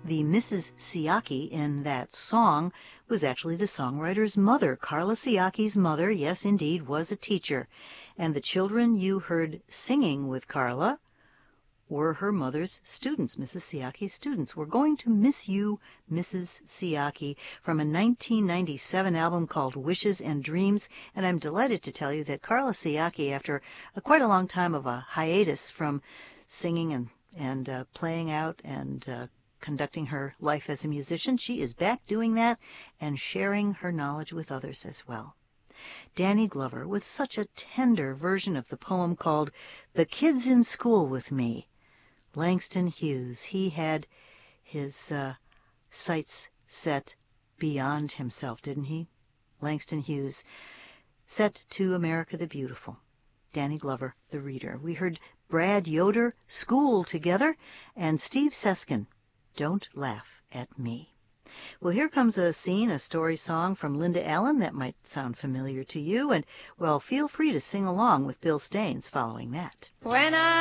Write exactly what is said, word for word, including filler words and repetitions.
The Missus Siaki in that song was actually the songwriter's mother. Carla Siaki's mother, yes, indeed, was a teacher. And the children you heard singing with Carla were her mother's students, Missus Siaki's students. We're going to miss you, Missus Siaki, from a nineteen ninety-seven album called Wishes and Dreams. And I'm delighted to tell you that Carla Siaki, after a, quite a long time of a hiatus from singing and, and uh, playing out and uh, conducting her life as a musician, she is back doing that and sharing her knowledge with others as well. Danny Glover with such a tender version of the poem called The Kids in School with Me. Langston Hughes, he had his uh, sights set beyond himself, didn't he? Langston Hughes, set to America the Beautiful. Danny Glover, the reader. We heard Brad Yoder, School Together, and Steve Seskin, Don't Laugh at Me. Well, here comes a scene, a story song from Linda Allen that might sound familiar to you, and, well, feel free to sing along with Bill Staines following that. When I